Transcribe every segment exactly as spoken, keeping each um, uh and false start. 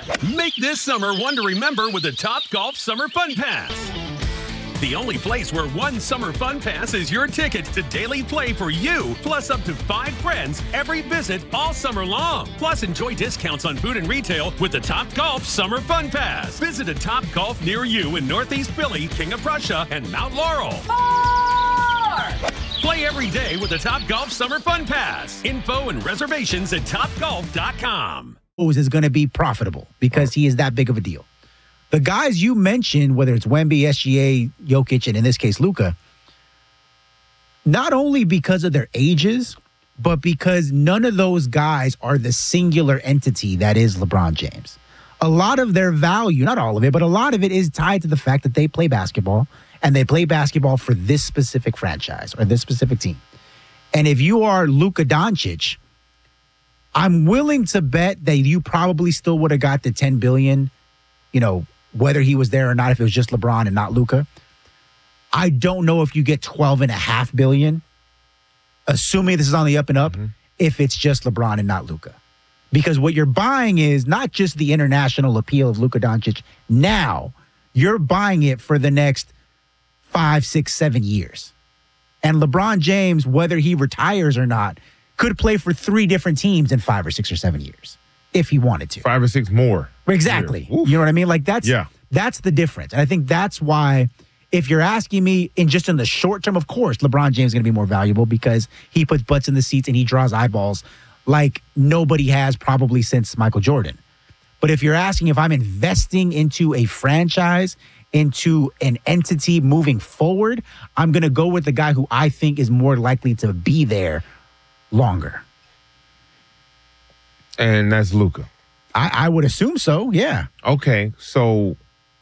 Make this summer one to remember with the Top Golf Summer Fun Pass. The only place where one summer fun pass is your ticket to daily play for you, plus up to five friends every visit all summer long. Plus, enjoy discounts on food and retail with the Top Golf Summer Fun Pass. Visit a Top Golf near you in Northeast Philly, King of Prussia, and Mount Laurel. Four! Play every day with the Top Golf Summer Fun Pass. Info and reservations at top golf dot com. Is going to be profitable because he is that big of a deal. The guys you mentioned, whether it's Wemby, S G A, Jokic, and in this case, Luka, not only because of their ages, but because none of those guys are the singular entity that is LeBron James. A lot of their value, not all of it, but a lot of it is tied to the fact that they play basketball, and they play basketball for this specific franchise or this specific team. And if you are Luka Doncic, I'm willing to bet that you probably still would have got the ten billion dollars, you know, whether he was there or not, if it was just LeBron and not Luka. I don't know if you get twelve and a half billion, assuming this is on the up and up, mm-hmm. if it's just LeBron and not Luka. Because what you're buying is not just the international appeal of Luka Doncic now, you're buying it for the next five, six, seven years. And LeBron James, whether he retires or not, could play for three different teams in five or six or seven years if he wanted to. Five or six more. Exactly. You know what I mean? Like that's yeah. that's the difference. And I think that's why, if you're asking me in just in the short term, of course, LeBron James is going to be more valuable because he puts butts in the seats and he draws eyeballs like nobody has probably since Michael Jordan. But if you're asking if I'm investing into a franchise, into an entity moving forward, I'm going to go with the guy who I think is more likely to be there longer. And that's Luka. I, I would assume so, yeah. Okay, so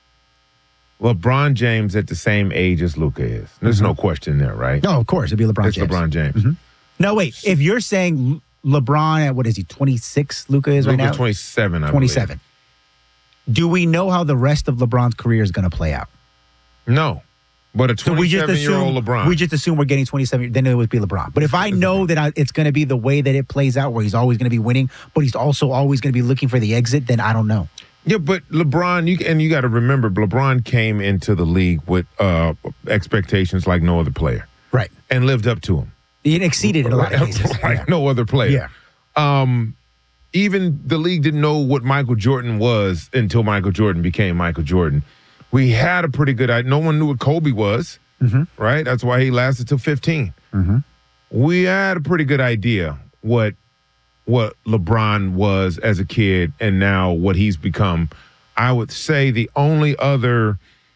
LeBron James at the same age as Luka is. There's mm-hmm. no question there, right? No, of course, it'd be LeBron it's James. LeBron James. Mm-hmm. No, wait, if you're saying LeBron at, what is he, twenty-six, Luka is Luka right now? twenty-seven, I twenty-seven. believe. Do we know how the rest of LeBron's career is going to play out? No. But a twenty-seven-year-old LeBron. We just assume we're getting twenty-seven, then it would be LeBron. But if I know that I, it's going to be the way that it plays out, where he's always going to be winning, but he's also always going to be looking for the exit, then I don't know. Yeah, but LeBron, you and you got to remember, LeBron came into the league with uh, expectations like no other player. Right. And lived up to them. He exceeded in a lot of cases. Like yeah. no other player. Yeah. Um, even the league didn't know what Michael Jordan was until Michael Jordan became Michael Jordan. We had a pretty good idea. No one knew what Kobe was, mm-hmm. right? That's why he lasted till fifteen. Mm-hmm. We had a pretty good idea what what LeBron was as a kid and now what he's become. I would say the only other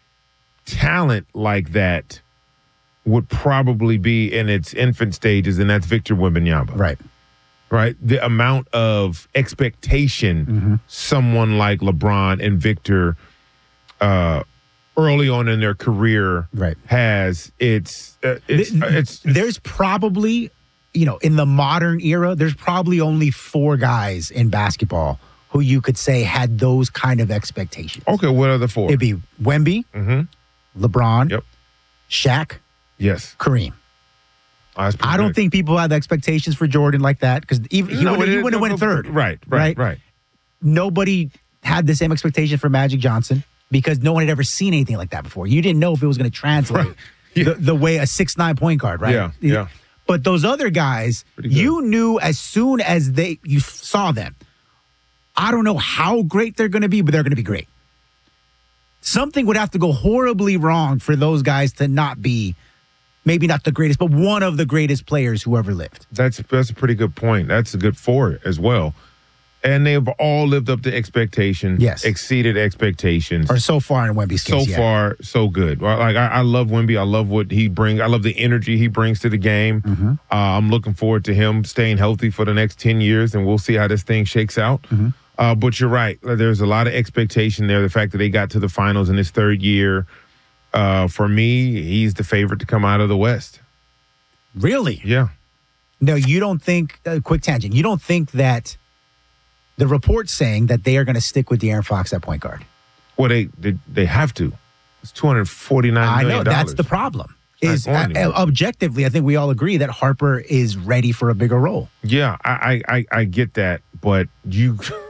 talent like that would probably be in its infant stages, and that's Victor Wembanyama. Right. Right? The amount of expectation mm-hmm. someone like LeBron and Victor uh, early on in their career right. has, it's, uh, it's, uh, it's, there's probably, you know, in the modern era, there's probably only four guys in basketball who you could say had those kind of expectations. Okay, what are the four? It'd be Wemby, mm-hmm. LeBron, yep. Shaq, yes, Kareem. Oh, I don't good. think people had expectations for Jordan like that because even no, he wouldn't have went third. Right, right, right, right. Nobody had the same expectation for Magic Johnson because no one had ever seen anything like that before. You didn't know if it was going to translate right. yeah. the, the way a six nine point guard, right? Yeah, yeah. But those other guys, you knew as soon as they you saw them. I don't know how great they're going to be, but they're going to be great. Something would have to go horribly wrong for those guys to not be, maybe not the greatest, but one of the greatest players who ever lived. That's that's a pretty good point. That's a good four as well. And they've all lived up to expectations. Yes. Exceeded expectations. Or so far in Wemby's case, So yeah. far, so good. Like I, I love Wemby. I love what he brings. I love the energy he brings to the game. Mm-hmm. Uh, I'm looking forward to him staying healthy for the next ten years, and we'll see how this thing shakes out. Mm-hmm. Uh, but you're right. There's a lot of expectation there. The fact that they got to the finals in his third year, uh, for me, he's the favorite to come out of the West. Really? Yeah. No, you don't think, uh, quick tangent, you don't think that the report's saying that they are going to stick with De'Aaron Fox at point guard? Well, they they, they have to. It's two hundred forty-nine million dollars. I know, that's the problem. Is uh, objectively, I think we all agree that Harper is ready for a bigger role. Yeah, I I, I, I get that, but you